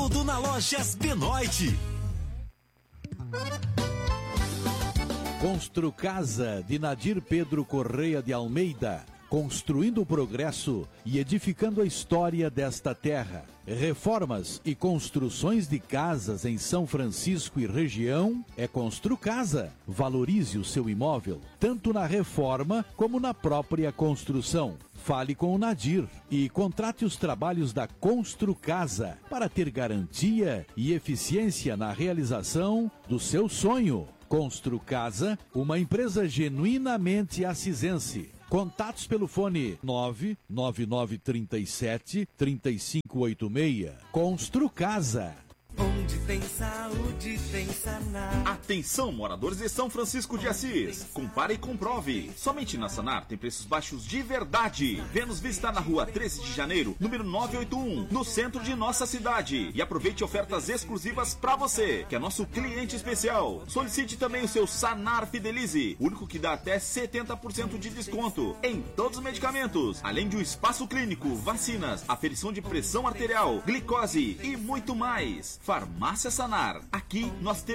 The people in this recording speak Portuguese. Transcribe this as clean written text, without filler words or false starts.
Tudo na Lojas Benoit. Construcasa de Nadir Pedro Correia de Almeida, construindo o progresso e edificando a história desta terra. Reformas e construções de casas em São Francisco e região é Construcasa. Valorize o seu imóvel, tanto na reforma como na própria construção. Fale com o Nadir e contrate os trabalhos da Construcasa para ter garantia e eficiência na realização do seu sonho. Construcasa, uma empresa genuinamente acisense. Contatos pelo fone 99937-3586. Construcasa. Onde tem saúde, tem Sanar. Atenção, moradores de São Francisco de Assis. Compare e comprove. Somente na Sanar tem preços baixos de verdade. Venha nos visitar na rua 13 de janeiro, número 981, no centro de nossa cidade. E aproveite ofertas exclusivas para você, que é nosso cliente especial. Solicite também o seu Sanar Fidelize, o único que dá até 70% de desconto em todos os medicamentos. Além de um espaço clínico, vacinas, aferição de pressão arterial, glicose e muito mais. Farmácia Sanar. Aqui nós temos